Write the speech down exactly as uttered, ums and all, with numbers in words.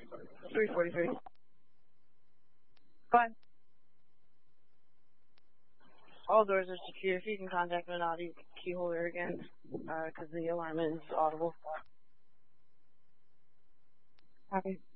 three forty-three. Fine. All doors are secure. If you can contact an audio key holder again, because uh, the alarm is audible. Copy.